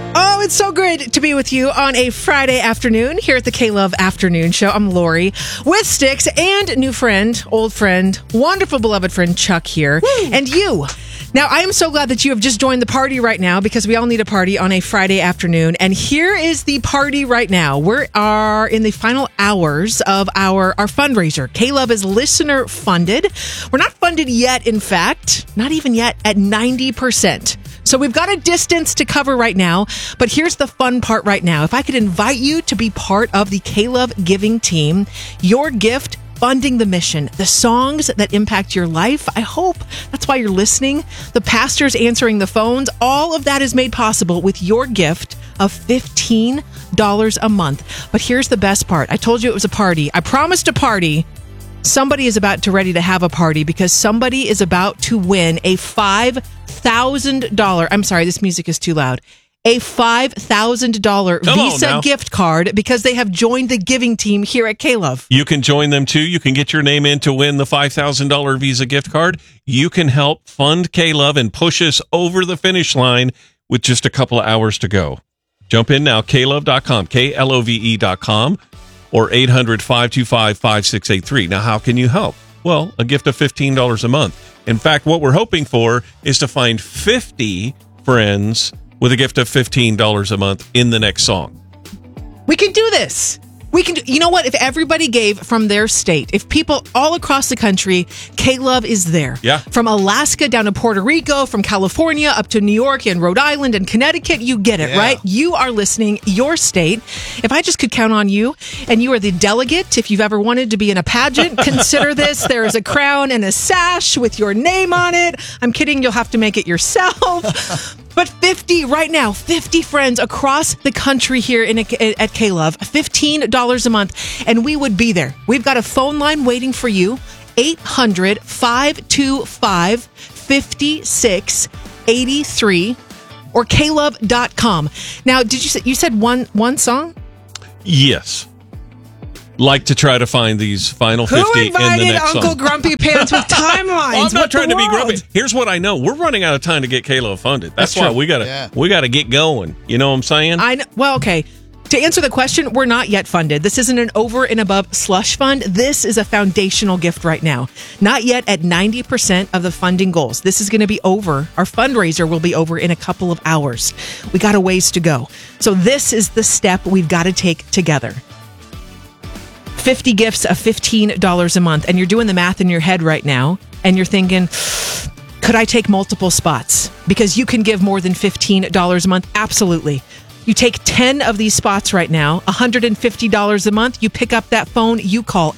Oh, it's so good to be with you on a Friday afternoon here at the K-Love Afternoon Show. I'm Lori with Styx and new friend, old friend, wonderful beloved friend Chuck here. Woo. And you. Now, I am so glad that you have just joined the party right now because we all need a party on a Friday afternoon. And here is the party right now. We are in the final hours of our fundraiser. K-Love is listener funded. We're not funded yet, in fact, not even yet at 90%. So we've got a distance to cover right now, but here's the fun part right now. If I could invite you to be part of the K-Love giving team, your gift funding the mission, the songs that impact your life. I hope that's why you're listening. The pastors answering the phones. All of that is made possible with your gift of $15 a month. But here's the best part. I told you it was a party. I promised a party. Somebody is about to ready to have a party because somebody is about to win a $5,000. I'm sorry, this music is too loud. A $5,000 Visa gift card because they have joined the giving team here at K-Love. You can join them too. You can get your name in to win the $5,000 Visa gift card. You can help fund K-Love and push us over the finish line with just a couple of hours to go. Jump in now, klove.com, KLOVE.com, or 800-525-5683. Now, how can you help? Well, a gift of $15 a month. In fact, what we're hoping for is to find 50 friends with a gift of $15 a month in the next song. We can do this. We can do, you know what? If everybody gave from their state, if people all across the country, K-Love is there. Yeah. From Alaska down to Puerto Rico, from California up to New York and Rhode Island and Connecticut, you get it, right? You are listening, your state. If I just could count on you, and you are the delegate, if you've ever wanted to be in a pageant, consider this. There is a crown and a sash with your name on it. I'm kidding. You'll have to make it yourself. But 50 right now, 50 friends across the country here at K-Love, $15 a month, and we would be there. We've got a phone line waiting for you, 800-525-5683 or klove.com. Now, did you said one song? Yes. Like to try to find these final 50 in the next song. Who invited Uncle Grumpy Pants with timelines? Well, I'm not trying to be grumpy. Here's what I know: we're running out of time to get K-Love funded. That's why we gotta get going. You know what I'm saying? I know. Well, okay. To answer the question, we're not yet funded. This isn't an over and above slush fund. This is a foundational gift right now. Not yet at 90% of the funding goals. This is going to be over. Our fundraiser will be over in a couple of hours. We got a ways to go. So this is the step we've got to take together. 50 gifts of $15 a month. And you're doing the math in your head right now. And you're thinking, could I take multiple spots? Because you can give more than $15 a month. Absolutely. You take 10 of these spots right now, $150 a month. You pick up that phone. You call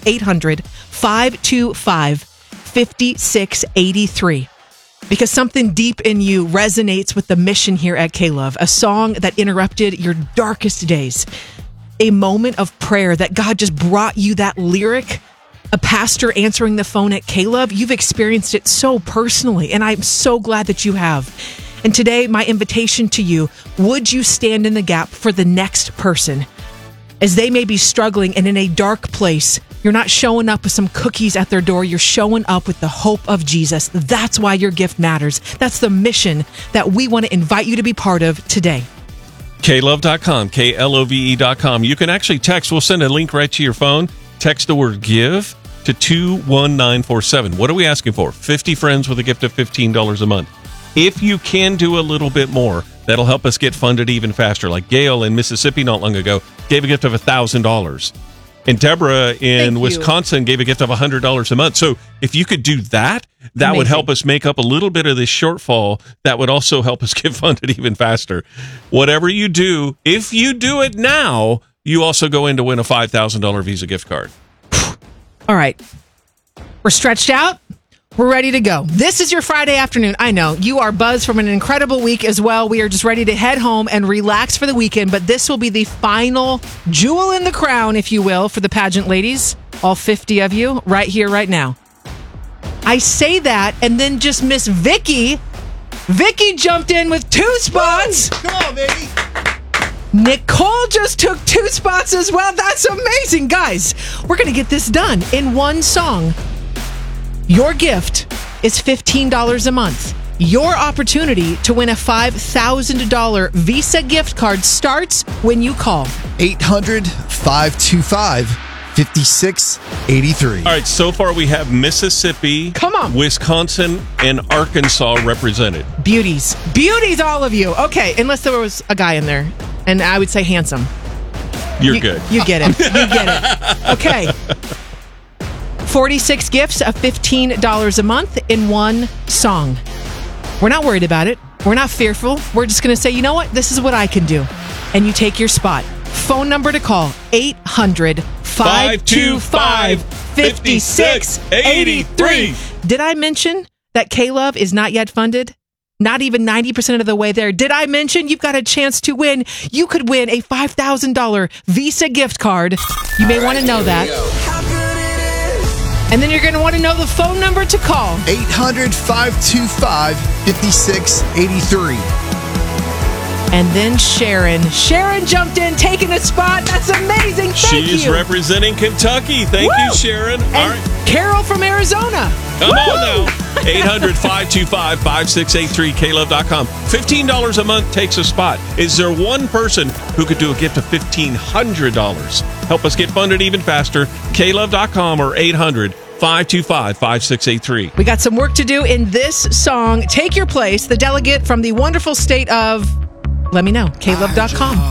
800-525-5683. Because something deep in you resonates with the mission here at K-Love. A song that interrupted your darkest days. A moment of prayer that God just brought you that lyric. A pastor answering the phone at K-Love. You've experienced it so personally, and I'm so glad that you have. And today, my invitation to you, would you stand in the gap for the next person? As they may be struggling and in a dark place, you're not showing up with some cookies at their door. You're showing up with the hope of Jesus. That's why your gift matters. That's the mission that we want to invite you to be part of today. klove.com, KLOVE.com. You can actually text. We'll send a link right to your phone. Text the word GIVE to 21947. What are we asking for? 50 friends with a gift of $15 a month. If you can do a little bit more, that'll help us get funded even faster. Like Gail in Mississippi not long ago gave a gift of $1,000. And Deborah in Wisconsin gave a gift of $100 a month. So if you could do that, that would help us make up a little bit of this shortfall. That would also help us get funded even faster. Whatever you do, if you do it now, you also go in to win a $5,000 Visa gift card. All right. We're stretched out. We're ready to go. This is your Friday afternoon. I know you are buzzed from an incredible week as well. We are just ready to head home and relax for the weekend, but this will be the final jewel in the crown, if you will, for the pageant ladies, all 50 of you, right here, right now. I say that, and then just Miss Vicky jumped in with 2 spots. Woo! Come on, baby. Nicole just took 2 spots as well. That's amazing. Guys, we're going to get this done in one song. Your gift is $15 a month. Your opportunity to win a $5,000 Visa gift card starts when you call 800-525-5683. All right, so far we have Mississippi, Come on. Wisconsin, and Arkansas represented. Beauties, all of you. Okay, unless there was a guy in there, and I would say handsome. You're good. You get it. Okay. 46 gifts of $15 a month in one song. We're not worried about it. We're not fearful. We're just going to say, you know what? This is what I can do. And you take your spot. Phone number to call, 800-525-5683. Did I mention that K-Love is not yet funded? Not even 90% of the way there. Did I mention you've got a chance to win? You could win a $5,000 Visa gift card. You may want to know that. And then you're going to want to know the phone number to call. 800-525-5683. And then Sharon. Sharon jumped in, taking a spot. That's amazing. Thank you. She's representing Kentucky. Thank you, Sharon. And All right. Carol from Arizona. Come on now. 800-525-5683, klove.com. $15 a month takes a spot. Is there one person who could do a gift of $1,500? Help us get funded even faster. klove.com or 800-525-5683. We got some work to do in this song. Take your place, the delegate from the wonderful state of, let me know, klove.com.